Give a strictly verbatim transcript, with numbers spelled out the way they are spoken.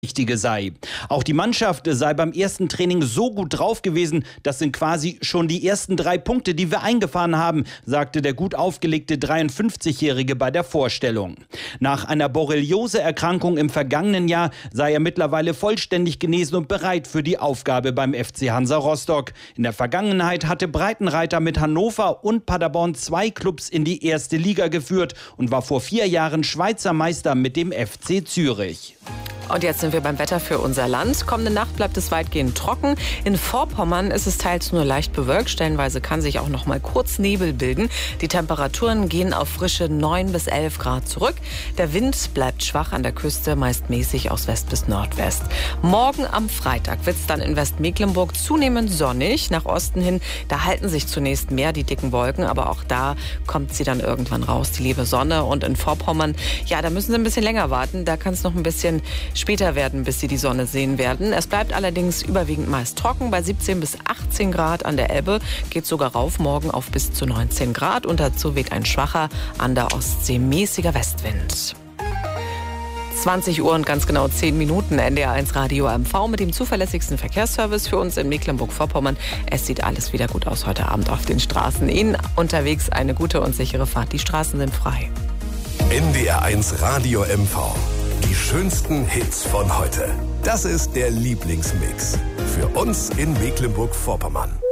Wichtige sei. Auch die Mannschaft sei beim ersten Training so gut drauf gewesen, das sind quasi schon die ersten drei Punkte, die wir eingefahren haben, sagte der gut aufgelegte dreiundfünfzigjährige bei der Vorstellung. Nach einer Borreliose-Erkrankung im vergangenen Jahr sei er mittlerweile vollständig genesen und bereit für die Aufgabe beim F C Hansa Rostock. In der Vergangenheit hatte Breitenreiter mit Hannover und Paderborn zwei Clubs in die erste Liga geführt und war vor vier Jahren Schweizer Meister mit dem F C Zürich. Und jetzt sind wir beim Wetter für unser Land. Kommende Nacht bleibt es weitgehend trocken. In Vorpommern ist es teils nur leicht bewölkt. Stellenweise kann sich auch noch mal kurz Nebel bilden. Die Temperaturen gehen auf frische neun bis elf Grad zurück. Der Wind bleibt schwach an der Küste, meist mäßig aus West bis Nordwest. Morgen am Freitag wird es dann in Westmecklenburg zunehmend sonnig. Nach Osten hin, da halten sich zunächst mehr die dicken Wolken. Aber auch da kommt sie dann irgendwann raus, die liebe Sonne. Und in Vorpommern, ja, da müssen Sie ein bisschen länger warten. Da kann es noch ein bisschen später werden, bis Sie die Sonne sehen werden. Es bleibt allerdings überwiegend meist trocken. Bei siebzehn bis achtzehn Grad an der Elbe geht sogar rauf morgen auf bis zu neunzehn Grad. Und dazu weht ein schwacher, an der Ostsee mäßiger Westwind. zwanzig Uhr und ganz genau zehn Minuten. N D R eins Radio M V mit dem zuverlässigsten Verkehrsservice für uns in Mecklenburg-Vorpommern. Es sieht alles wieder gut aus heute Abend auf den Straßen. Ihnen unterwegs eine gute und sichere Fahrt. Die Straßen sind frei. N D R eins Radio M V. Die schönsten Hits von heute. Das ist der Lieblingsmix. Für uns in Mecklenburg-Vorpommern.